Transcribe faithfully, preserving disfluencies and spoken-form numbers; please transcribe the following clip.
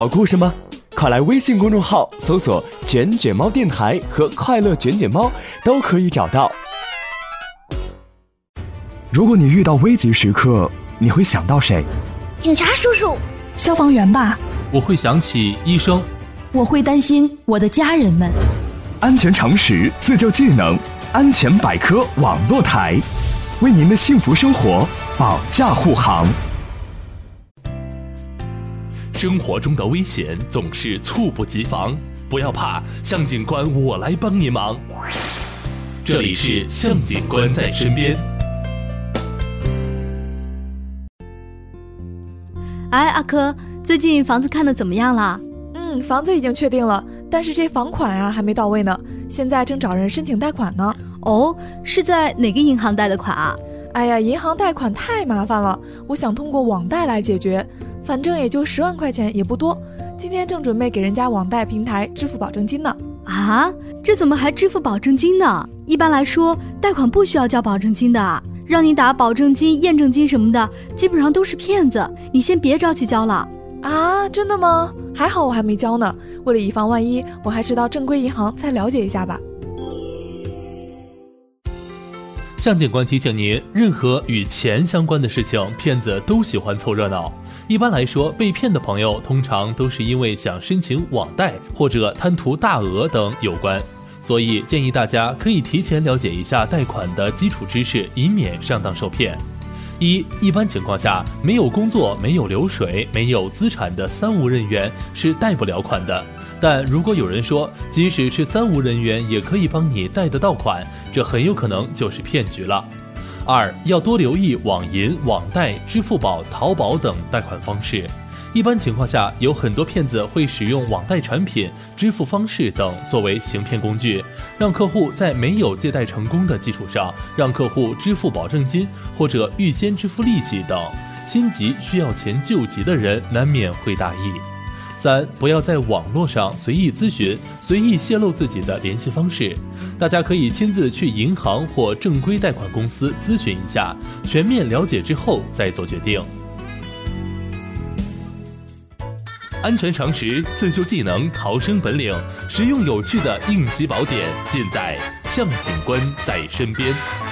好故事吗？快来微信公众号搜索卷卷猫电台和快乐卷卷猫，都可以找到。如果你遇到危急时刻，你会想到谁？ 警察叔叔。 消防员吧。 我会想起医生。 我会担心我的家人们。 安全常识，自救技能，安全百科网络台，为您的幸福生活保驾护航。 生活中的危险总是猝不及防，不要怕，向警官我来帮你忙。这里是向警官在身边。 哎，阿珂，最近房子看得怎么样了？ 嗯，房子已经确定了，但是这房款啊还没到位呢，现在正找人申请贷款呢。 哦，是在哪个银行贷的款啊？ 哎呀，银行贷款太麻烦了，我想通过网贷来解决，反正也就十万块钱，也不多。今天正准备给人家网贷平台支付保证金呢。 啊，这怎么还支付保证金呢？一般来说，贷款不需要交保证金的，让你打保证金、验证金什么的，基本上都是骗子。你先别着急交了。 啊，真的吗？还好我还没交呢，为了以防万一，我还是到正规银行再了解一下吧。 向警官提醒您，任何与钱相关的事情，骗子都喜欢凑热闹。一般来说，被骗的朋友通常都是因为想申请网贷或者贪图大额等有关，所以建议大家可以提前了解一下贷款的基础知识，以免上当受骗。一、一般情况下，没有工作、没有流水、没有资产的三无人员是贷不了款的。但如果有人说，即使是三无人员也可以帮你贷得到款，这很有可能就是骗局了。二、要多留意网银、网贷、支付宝、淘宝等贷款方式。一般情况下，有很多骗子会使用网贷产品、支付方式等作为行骗工具，让客户在没有借贷成功的基础上，让客户支付保证金或者预先支付利息等。心急需要钱救急的人难免会大意。三、不要在网络上随意咨询、随意泄露自己的联系方式，大家可以亲自去银行或正规贷款公司咨询一下，全面了解之后再做决定。安全常识、自救技能、逃生本领，实用有趣的应急宝典，尽在向警官在身边。